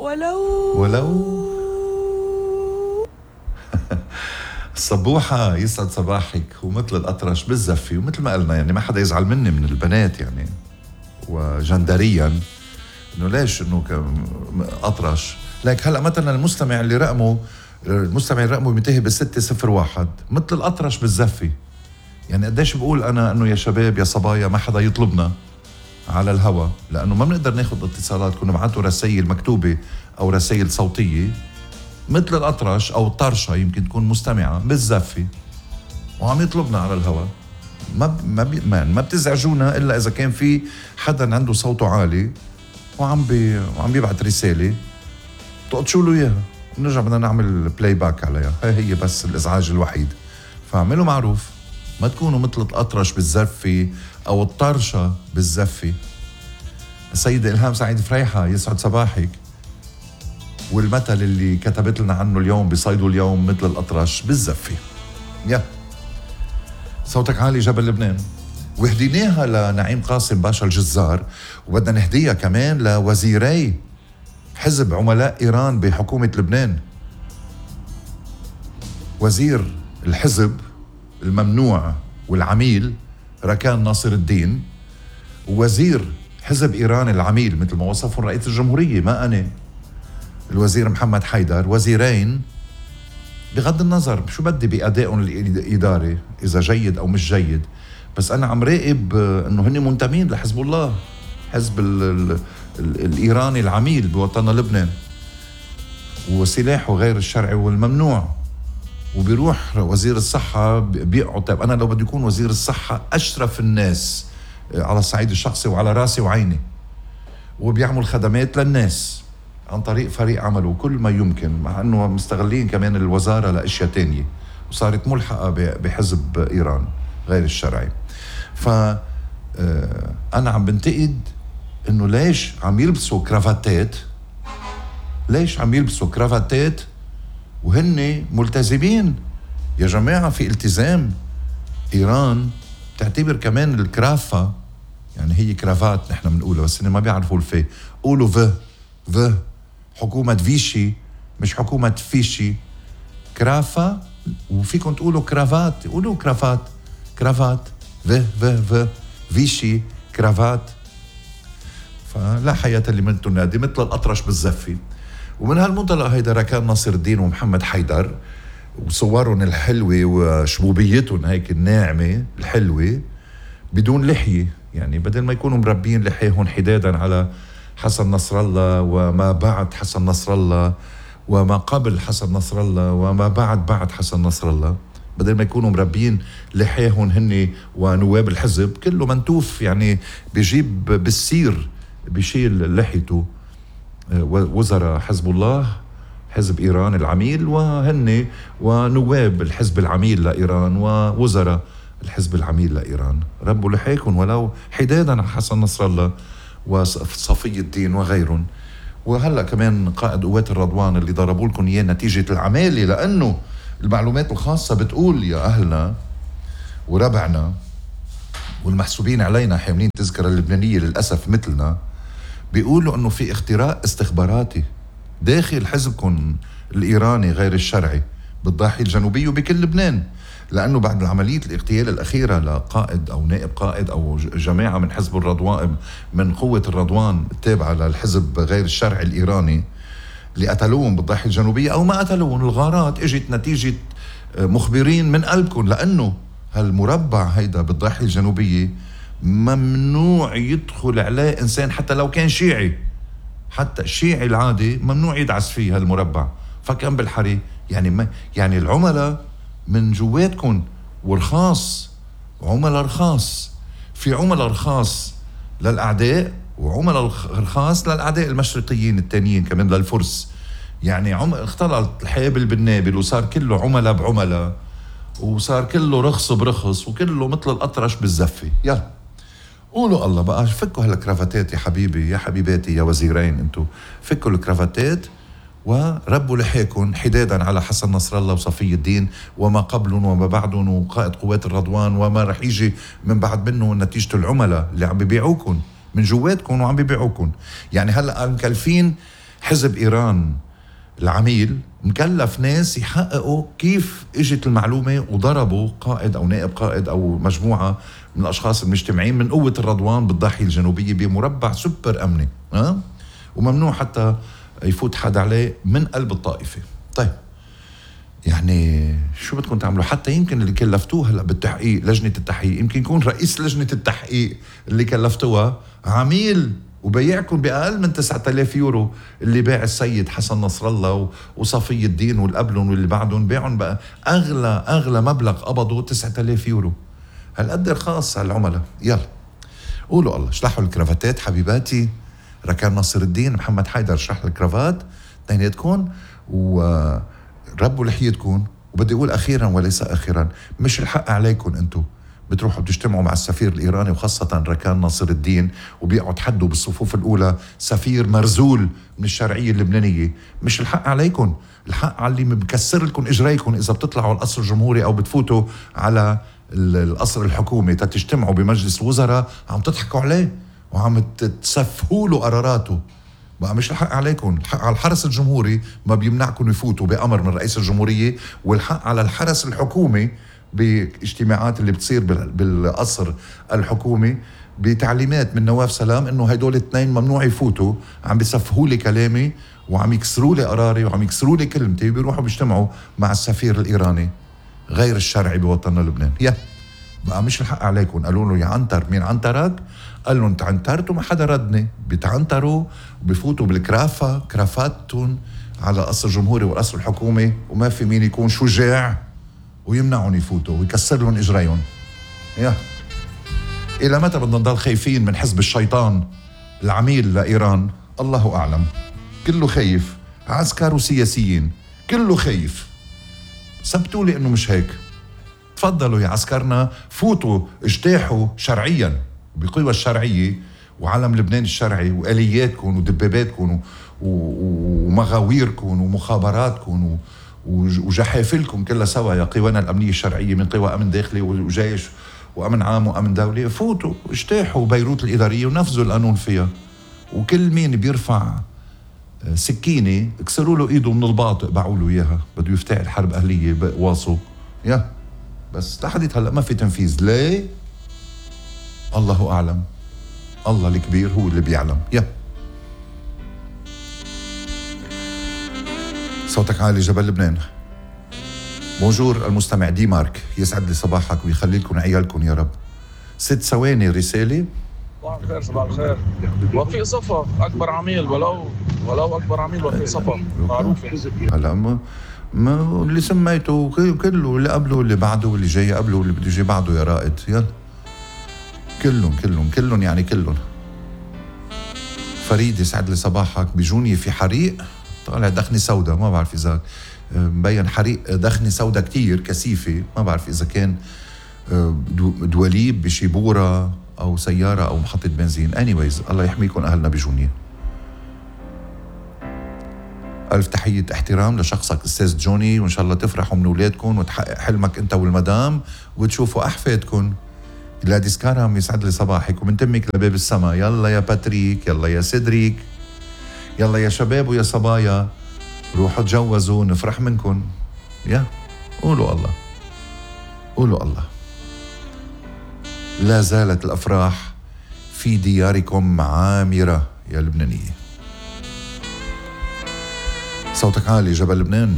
ولو الصبوحة يسعد صباحك ومثل الأطرش بالزفة، ومثل ما قلنا يعني ما حدا يزعل مني من البنات يعني، وجندريا إنه ليش إنه أطرش. لك هلأ مثلا المستمع اللي رقمه بينتهي ب601 مثل الأطرش بالزفة، يعني قديش بقول أنا إنه يا شباب يا صبايا ما حدا يطلبنا على الهوا، لأنه ما بنقدر ناخد اتصالات، كنا نبعتوا رسائل مكتوبة أو رسائل صوتية مثل الأطرش أو الطرشة يمكن تكون مستمعة بالزفة وعم يطلبنا على الهوا. ما بتزعجونا إلا إذا كان في حدا عنده صوته عالي وعم بيبعت رسالة تقطشوا له إياها ونرجع بدنا نعمل بلاي باك عليها. هي بس الإزعاج الوحيد. فاعملوا معروف ما تكونوا مثل الأطرش بالزفة أو الطرشة بالزفة. السيدة إلهام سعيد فريحة يسعد صباحك. والمثل اللي كتبت لنا عنه اليوم بصيدوا اليوم مثل الأطرش بالزفة. يا صوتك عالي جبل لبنان. وهديناها لنعيم قاسم باشا الجزار، وبدنا نهديها كمان لوزيري حزب عملاء إيران بحكومة لبنان، وزير الحزب الممنوع والعميل ركان ناصر الدين، ووزير حزب إيران العميل مثل ما وصفه رئيس الجمهورية ما أنا الوزير محمد حيدر. وزيرين بغض النظر شو بدي بأدائهم الإداري إذا جيد أو مش جيد، بس أنا عم راقب أنه هن منتمين لحزب الله، حزب الإيراني العميل بوطن لبنان، وسلاحه غير الشرعي والممنوع. وبيروح وزير الصحة بيقعد. طيب أنا لو بدي يكون وزير الصحة أشرف الناس على الصعيد الشخصي وعلى راسي وعيني، وبيعمل خدمات للناس عن طريق فريق عمله وكل ما يمكن، مع أنه مستغلين كمان الوزارة لأشياء تانية وصارت ملحقة بحزب إيران غير الشرعي. فأنا عم بنتقد أنه ليش عم يلبسوا كرافتات وهن ملتزمين. يا جماعة في التزام. إيران تعتبر كمان الكرافة يعني هي كرافات نحن بنقولها، بس ما بيعرفوا الفي. قولوا في حكومة فيشي مش حكومة فيشي. كرافة. وفيكم تقولوا كرافات، قولوا كرافات في فيشي كرافات. فلا حياة اللي من تنادي مثل الأطرش بالزفة. ومن هالمنطلق هيدا ركان ناصر الدين ومحمد حيدر وصورهم الحلوة وشبوبيتهم هيك الناعمة الحلوة بدون لحية، يعني بدل ما يكونوا مربين لحيهم حدادا على حسن نصر الله وما بعد حسن نصر الله وما قبل حسن نصر الله وما بعد حسن نصر الله، بدل ما يكونوا مربين لحيهم هن ونواب الحزب كله منتوف، يعني بيجيب بالسير بيشيل لحيته وزراء حزب الله حزب إيران العميل وهن ونواب الحزب العميل لإيران ووزراء الحزب العميل لإيران. ربوا لحيكم ولو حدادا على حسن نصر الله وصفي الدين وغيرهم. وهلأ كمان قائد قوات الرضوان اللي ضربوا لكم إياه نتيجة العمالة، لأنه المعلومات الخاصة بتقول يا أهلنا وربعنا والمحسوبين علينا حاملين تذكرة اللبنانية للأسف مثلنا، بيقولوا أنه في اختراق استخباراتي داخل حزبكم الإيراني غير الشرعي بالضاحية الجنوبية وبكل لبنان، لأنه بعد العملية الاغتيال الأخيرة لقائد أو نائب قائد أو جماعة من حزب الرضوان من قوة الرضوان التابعة للحزب غير الشرعي الإيراني اللي قتلوهم بالضاحية الجنوبية أو ما قتلوهم، الغارات اجت نتيجة مخبرين من قلبكم، لأنه هالمربع هيدا بالضاحية الجنوبية ممنوع يدخل عليه إنسان حتى لو كان شيعي، حتى الشيعي العادي ممنوع يدعس فيه هالمربع. فكان بالحري يعني العملاء من جواتكم ورخاص، عملاء رخاص، في عملاء رخاص للأعداء وعملاء رخاص للأعداء المشرقيين التانيين كمان للفرس. يعني اختلط الحابل بالنابل وصار كله عملاء بعملاء وصار كله رخص برخص وكله مثل الأطرش بالزفة. يلا قولوا الله بقى فكوا هالكرافتات يا حبيبي يا حبيباتي يا وزيرين، انتو فكوا الكرافتات وربوا لحيكم حدادا على حسن نصر الله وصفي الدين وما قبلهم وما بعدهم وقائد قوات الرضوان وما رح يجي من بعد منه نتيجة العملاء اللي عم بيبيعوكم من جواتكم وعم بيبيعوكم. يعني هلأ مكلفين حزب إيران العميل مكلف ناس يحققوا كيف اجت المعلومة وضربوا قائد أو نائب قائد أو مجموعة من الأشخاص المجتمعين من قوة الرضوان بالضاحية الجنوبية بمربع سوبر أمني، وممنوع حتى يفوت حد عليه من قلب الطائفة. طيب يعني شو بدكم تعملوا؟ حتى يمكن اللي كلفتوه هلا بالتحقيق، لجنة التحقيق، يمكن يكون رئيس لجنة التحقيق اللي كلفتوها عميل وبيعكم بأقل من 9000 يورو اللي باع السيد حسن نصر الله وصفي الدين والقبلهم واللي بعدهم، باعهم بقى أغلى مبلغ قبضوا 9000 يورو. هالقد رخاص على العملاء. يلا قولوا الله. اشلحوا الكرافتات حبيباتي، ركان ناصر الدين، محمد حيدر شرح الكرافات اثنيناتكم، وربوا لحيتكم. وبدي أقول أخيرا وليس آخرا، مش الحق عليكم أنتم بتروحوا بتجتمعوا مع السفير الإيراني وخاصة ركان ناصر الدين وبيقعد حدوا بالصفوف الأولى سفير مرزول من الشرعية اللبنانية. مش الحق عليكم، الحق على اللي مكسر لكم إجريكم إذا بتطلعوا القصر الجمهوري أو بتفوتوا على القصر الحكومي تجتمعوا بمجلس الوزراء، عم تضحكوا عليه وعم تسفهوا له قراراته. بقى مش الحق عليكم، الحق على الحرس الجمهوري ما بيمنعكم يفوتوا بأمر من رئيس الجمهورية، والحق على الحرس الحكومي باجتماعات اللي بتصير بالقصر الحكومي بتعليمات من نواف سلام انه هيدول الاثنين ممنوع يفوتوا. عم بيسفهوا لي كلامي وعم يكسروا لي قراري وعم يكسروا لي كلمتي، وبيروحوا بيجتمعوا مع السفير الإيراني غير الشرعي بوطننا لبنان. بقى مش الحق عليكم. قالوا له يا عنتر، مين عنترك؟ قال له انت عنترت وما حدا ردني. بيتعنتروا وبيفوتوا كرافاتهم على القصر الجمهوري والقصر الحكومي، وما في مين يكون شجاع ويمنعهم يفوتوا ويكسر لهم اجريهم. الى متى بدنا نضل خايفين من حزب الشيطان العميل لايران؟ الله اعلم. كله خايف، عسكر وسياسيين كله خايف. ثبتوا لي انه مش هيك. تفضلوا يا عسكرنا، فوتوا اجتاحوا شرعيا بقوى الشرعية وعلم لبنان الشرعي وآلياتكم ودباباتكم ومغاويركم ومخابراتكم وجحافلكم كلها سوا يا قوانا الأمنية الشرعية من قوى أمن داخلي وجيش وأمن عام وأمن دولي. فوتوا اجتاحوا بيروت الإدارية ونفذوا القانون فيها، وكل مين بيرفع سكينة اكسروا له ايده من الباطئ، باعوا له اياها. بده يفتعل حرب أهلية واصوا. بس لحديت هلا ما في تنفيذ. ليه؟ الله أعلم. الله الكبير هو اللي بيعلم. صوتك عالي جبل لبنان. بونجور المستمع دي مارك، يسعد لي صباحك ويخلي لكم عيالكم يا رب. 6 ثواني رسالة. صباح الخير. صباح الخير. وفي صفا أكبر عميل، ولو أكبر عميل وفي صفا معروف. هلا ما اللي سميته كله، اللي قبله واللي بعده واللي جاي قبله واللي بده يجي بعده يا رائد. يلا كلهم يعني كلهم. فريد يسعد لي صباحك. بجوني في حريق طالع دخنة سوداء، ما بعرف إذا مبين حريق دخنة سوداء كتير كثيفة، ما بعرف إذا كان دواليب بشيبورة أو سيارة أو محطة بنزين. anyways الله يحميكم أهلنا بجوني. ألف تحية احترام لشخصك أستاذ جوني، وإن شاء الله تفرحوا من أولادكم وتحقق حلمك أنت والمدام وتشوفوا أحفادكم. جلاديس كارم يسعد لي صباحك ومن تمك لباب السما. يلا يا باتريك، يلا يا سيدريك، يلا يا شباب ويا صبايا، روحوا تجوزوا نفرح منكم. قولوا الله. لا زالت الأفراح في دياركم عامرة يا لبنانية. صوتك عالي جبل لبنان.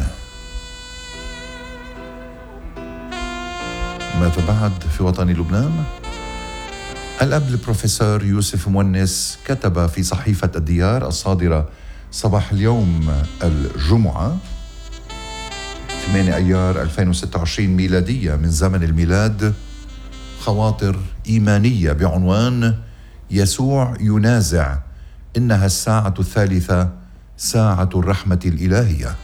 ماذا بعد في وطن لبنان؟ الأب البروفيسور يوسف مونس كتب في صحيفة الديار الصادرة صباح اليوم الجمعة 8 أيار 2026 ميلادية من زمن الميلاد خواطر إيمانية بعنوان يسوع ينازع، إنها الساعة الثالثة، ساعة الرحمة الإلهية.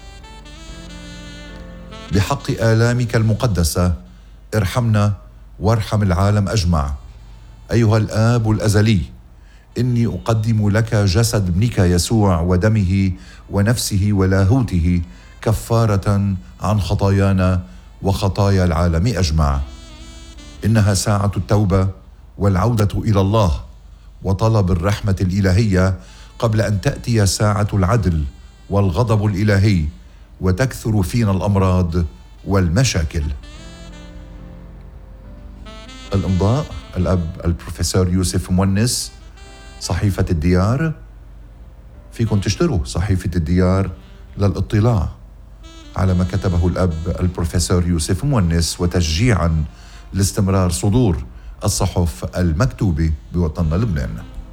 بحق آلامك المقدسة ارحمنا وارحم العالم أجمع. أيها الآب الأزلي، إني أقدم لك جسد ابنك يسوع ودمه ونفسه ولاهوته كفارة عن خطايانا وخطايا العالم أجمع. إنها ساعة التوبة والعودة إلى الله وطلب الرحمة الإلهية قبل أن تأتي ساعة العدل والغضب الإلهي، وتكثر فينا الأمراض والمشاكل. الإمضاء الأب البروفيسور يوسف مونس، صحيفة الديار. فيكم تشتروا صحيفة الديار للاطلاع على ما كتبه الأب البروفيسور يوسف مونس، وتشجيعا لاستمرار صدور الصحف المكتوبة بوطننا لبنان.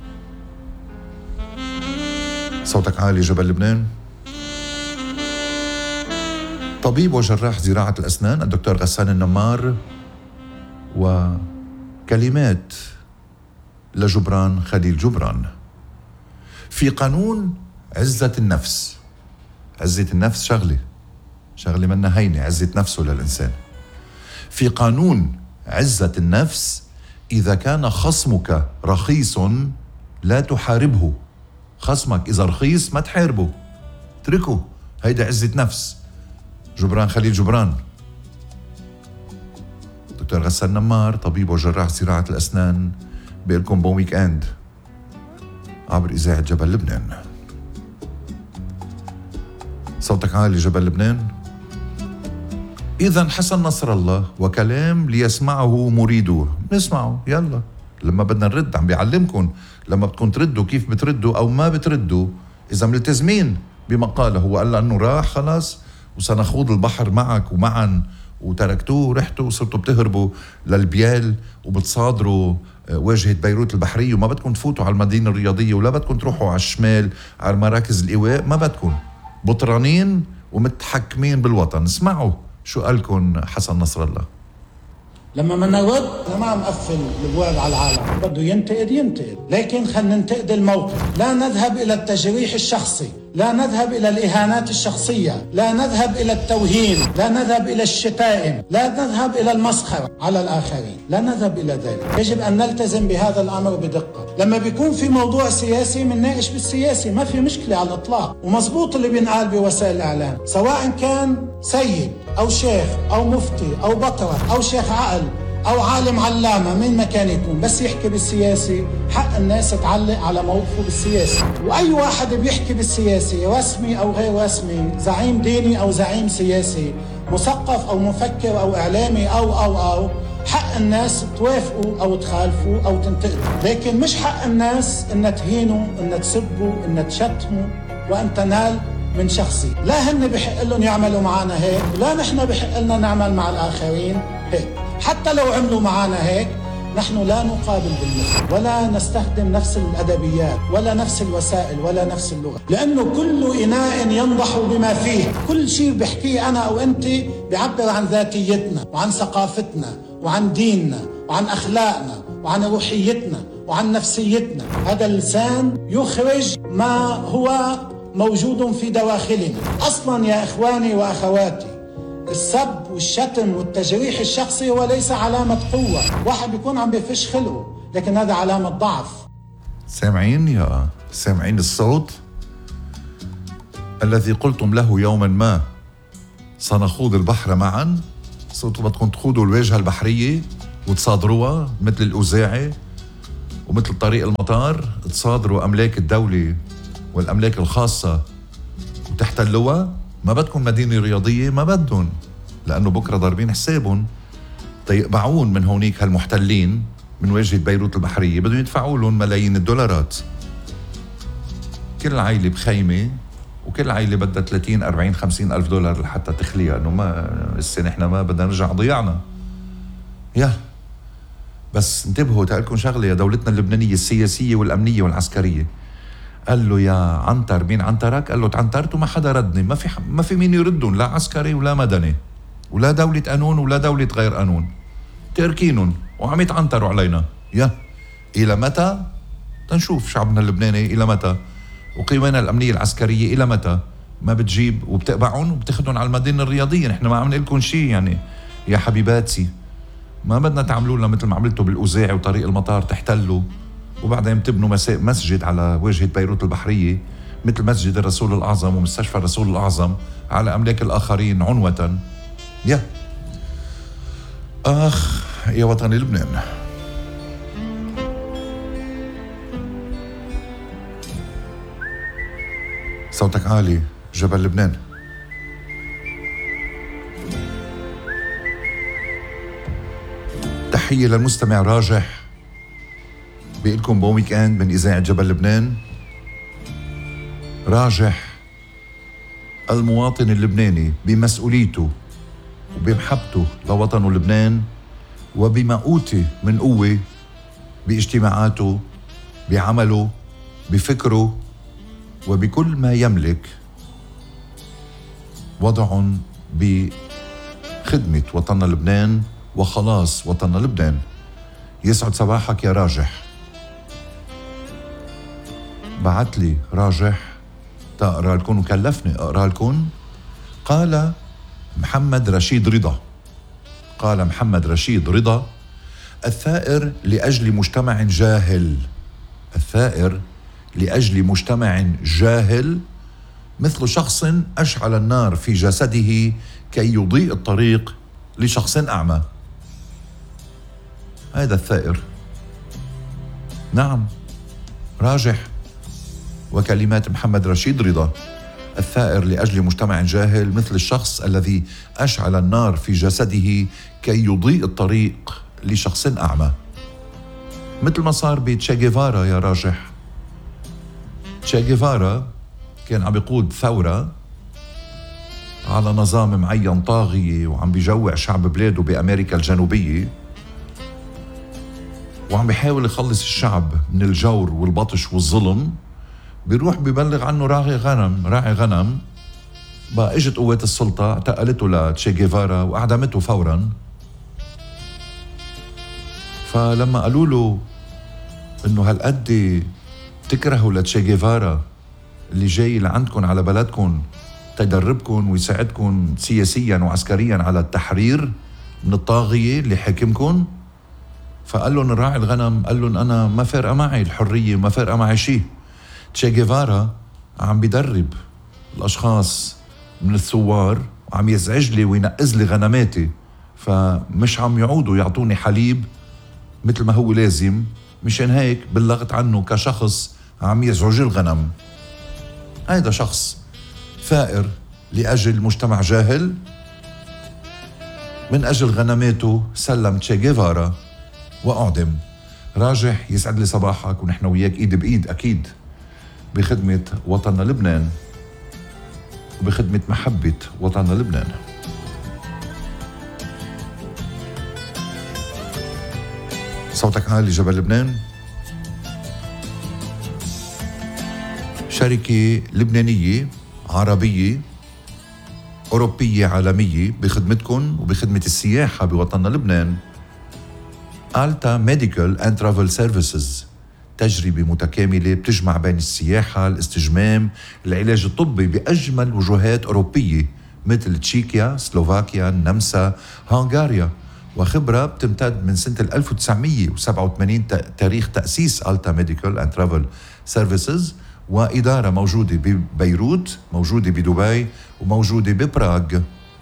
صوتك عالي جبل لبنان. طبيب وجراح زراعة الأسنان الدكتور غسان النمار، وكلمات لجبران خليل جبران. في قانون عزة النفس، عزة النفس شغلة منا هينة، عزة نفسه للإنسان. في قانون عزة النفس إذا كان خصمك رخيص لا تحاربه. خصمك إذا رخيص ما تحاربه، اتركه، هيدا عزة نفس. جبران خليل جبران. دكتور غسان نمار، طبيب وجراح زراعة الأسنان، بقلكم بون ويك اند عبر إذاعة جبل لبنان. صوتك عالي جبل لبنان. إذن حسن نصر الله وكلام ليسمعه مريدوه. نسمعه يلا، لما بدنا نرد عم بيعلمكم لما بدكم تردوا كيف بتردوا أو ما بتردوا، إذا ملتزمين بمقاله. هو قال أنه راح خلاص وسنخوض البحر معك ومعا، وتركتوه ورحتوا وصرتوا بتهربوا للبيال وبتصادروا واجهة بيروت البحرية، وما بدكم تفوتوا على المدينة الرياضية ولا بدكم تروحوا على الشمال على مراكز الإيواء، ما بدكم، بطرانين ومتحكمين بالوطن. اسمعوا شو قالكم حسن نصر الله. لما بدنا نرد أنا ما عم أقفل الابواب على العالم، بده ينتقد، لكن خلينا ننتقد الموقف. لا نذهب إلى التجريح الشخصي، لا نذهب إلى الإهانات الشخصية، لا نذهب إلى التوهين، لا نذهب إلى الشتائم، لا نذهب إلى المسخرة على الآخرين، لا نذهب إلى ذلك. يجب أن نلتزم بهذا الأمر بدقة. لما بيكون في موضوع سياسي منناقش بالسياسي، ما في مشكلة على الإطلاق، ومزبوط اللي بينقال بوسائل الإعلام، سواء كان سيد أو شيخ أو مفتي أو بطرة أو شيخ عقل أو عالم علامة، من ما كان يكون، بس يحكي بالسياسي حق الناس تعلق على موقفه بالسياسي. وأي واحد بيحكي بالسياسي رسمي أو غير رسمي، زعيم ديني أو زعيم سياسي، مثقف أو مفكر أو إعلامي أو حق الناس توافقوا أو تخالفوا أو تنتقدوا، لكن مش حق الناس إن تهينوا، إن تسبوا، إن تشتموا، وأن تنال من شخصي. لا هن بحق لهم يعملوا معنا هيك، ولا نحن بحق لنا نعمل مع الآخرين هيك. حتى لو عملوا معنا هيك، نحن لا نقابل بالمثل، ولا نستخدم نفس الأدبيات، ولا نفس الوسائل، ولا نفس اللغة، لأنه كل إناء ينضح بما فيه. كل شيء بحكيه أنا أو أنت بيعبر عن ذاتيتنا وعن ثقافتنا وعن ديننا وعن أخلاقنا وعن روحيتنا وعن نفسيتنا. هذا اللسان يخرج ما هو موجود في دواخلنا. أصلا يا إخواني وأخواتي، السب والشتم والتجريح الشخصي هو ليس علامة قوة. واحد بيكون عم بيفش خلقه، لكن هذا علامة ضعف. سامعين الصوت الذي قلتم له يوما ما سنخوض البحر معا. صوتوا بدكم تخوضوا الواجهة البحرية وتصادروها مثل الأوزاعي ومثل طريق المطار، تصادروا أملاك الدولة والأملاك الخاصة وتحتلوها. ما بدكم مدينة رياضية، ما بدهم، لأنه بكرة ضاربين حسابهم تيقبعون من هونيك هالمحتلين من واجهة بيروت البحرية، بدهم يدفعوا لهم ملايين الدولارات. كل عائلة بخيمة، وكل عائلة بدها 30 40 50 ألف دولار لحتى تخليها. إنه ما السنة إحنا ما بدنا نرجع ضيعنا. بس انتبهوا تقلكم شغلة يا دولتنا اللبنانية السياسية والأمنية والعسكرية. قال له يا عنتر مين عنترك؟ قال له تعنترت وما حدا ردني. ما في مين يردون، لا عسكري ولا مدني ولا دولة قانون ولا دولة غير قانون، تاركينهم وعم يتعنتروا علينا. إلى متى؟ تنشوف شعبنا اللبناني إلى متى، وقواننا الأمنية العسكرية إلى متى ما بتجيب وبتقبعون وبتاخدون على المدينة الرياضية. نحن ما عم نقلكم شيء يعني يا حبيباتي، ما بدنا تعملوا لنا مثل ما عملتوا بالأوزاعي وطريق المطار، تحتلوا وبعدين تبنوا مسجد على واجهة بيروت البحرية مثل مسجد الرسول الأعظم ومستشفى الرسول الأعظم على أملاك الآخرين عنوة. يا وطني لبنان. صوتك عالي جبل لبنان. تحية للمستمع راجح، بيقلكم بون ويك اند من إذاعة جبل لبنان. راجح المواطن اللبناني بمسؤوليته وبمحبته لوطنه لبنان، وبما أوتي من قوة باجتماعاته، بعمله، بفكره، وبكل ما يملك، وضع بخدمة وطننا لبنان وخلاص وطننا لبنان. يسعد صباحك يا راجح. بعت لي راجح تقرأ لكم وكلفني أقرأ لكم. قال محمد رشيد رضا: الثائر لأجل مجتمع جاهل، الثائر لأجل مجتمع جاهل مثل شخص أشعل النار في جسده كي يضيء الطريق لشخص أعمى. هذا الثائر. نعم راجح، وكلمات محمد رشيد رضا: الثائر لأجل مجتمع جاهل مثل الشخص الذي أشعل النار في جسده كي يضيء الطريق لشخص أعمى. مثل ما صار بتشي جيفارا يا راجح. تشي جيفارا كان عم بيقود ثورة على نظام معين طاغية، وعم بيجوع شعب بلاده بأمريكا الجنوبية، وعم بيحاول يخلص الشعب من الجور والبطش والظلم. بيروح بيبلغ عنه راعي غنم. بقى اجت قوات السلطة اعتقلته لتشي جيفارا واعدمته فورا. فلما قالوا له انه هالقد تكرهوا لتشي جيفارا اللي جاي لعندكم على بلدكم تدربكم ويساعدكم سياسيا وعسكريا على التحرير من الطاغية اللي حاكمكم، فقال لهم الراعي الغنم، قال لهم أنا ما فارقة معي الحرية، ما فارقة معي شيء. تشي جيفارا عم بيدرب الأشخاص من الثوار وعم يزعج لي وينقز لي غنماتي، فمش عم يعودوا يعطوني حليب مثل ما هو لازم، مشان هيك بلغت عنه كشخص عم يزعج الغنم. هذا شخص ثائر لأجل مجتمع جاهل. من أجل غنماته سلم تشي جيفارا وأعدم. راجح، يسعد لي صباحك، ونحن وياك إيد بإيد أكيد بخدمة وطننا لبنان وبخدمة محبة وطننا لبنان. صوتك عالي جبل لبنان. شركة لبنانية عربية أوروبية عالمية بخدمتكم وبخدمة السياحة بوطننا لبنان. ألتا ميديكال أند ترافل سيرفيسز، تجربة متكاملة بتجمع بين السياحة، الاستجمام، العلاج الطبي بأجمل وجهات أوروبية مثل تشيكيا، سلوفاكيا، النمسا، هنغاريا، وخبرة بتمتد من سنة 1987 تاريخ تأسيس ألتا ميديكال أند ترافل سيرفيسز، وإدارة موجودة ببيروت، موجودة بدبي، وموجودة ببراغ.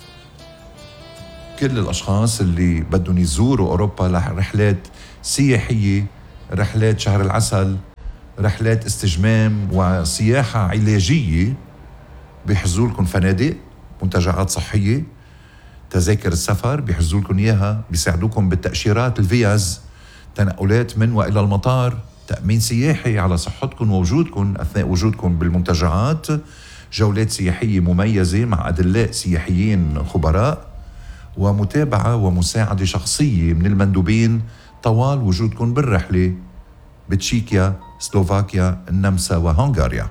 كل الأشخاص اللي بدهم يزوروا أوروبا لرحلات سياحية، رحلات شهر العسل، رحلات استجمام وسياحة علاجية، بيحجزوا لكم فنادق، منتجعات صحية، تذاكر السفر بيحجزوا لكم إياها، بيساعدوكم بالتأشيرات الفيز، تنقلات من وإلى المطار، تأمين سياحي على صحتكم ووجودكم أثناء وجودكم بالمنتجعات، جولات سياحية مميزة مع أدلاء سياحيين خبراء، ومتابعة ومساعدة شخصية من المندوبين طوال وجودكم بالرحلة بتشيكيا، سلوفاكيا، النمسا وهنغاريا.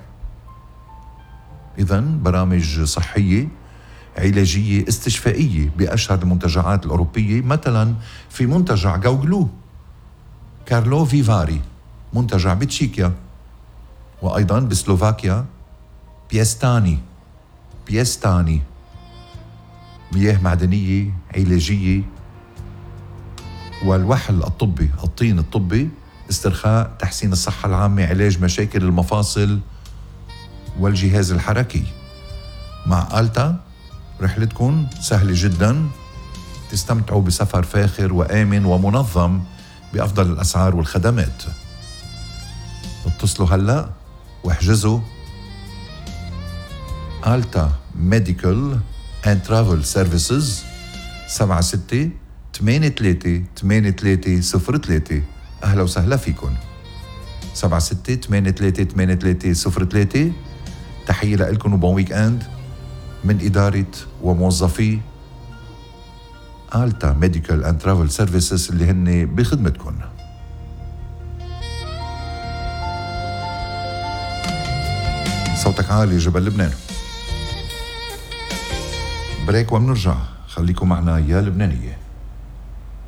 إذن برامج صحية علاجية استشفائية بأشهر المنتجعات الأوروبية، مثلا في منتجع جوجلو، كارلو فيفاري، منتجع بتشيكيا، وأيضا بسلوفاكيا بيستاني، مياه معدنية علاجية، والوحل الطبي، الطين الطبي، استرخاء، تحسين الصحة العامة، علاج مشاكل المفاصل والجهاز الحركي. مع ألتا رحلتكم سهلة جدا، تستمتعوا بسفر فاخر وآمن ومنظم بأفضل الأسعار والخدمات. اتصلوا هلأ واحجزوا آلتا ميديكال اند ترافل سيرفيسز 76-83-8303. أهلا وسهلا فيكم. 76-83-8303. تحية لكم وبون ويك اند من إدارة وموظفي آلتا ميديكال اند ترافل سيرفيسز اللي هن بخدمتكم. صوتك عالي جبل لبنان. بريك ومنرجع. خليكم معنا يا لبنانية.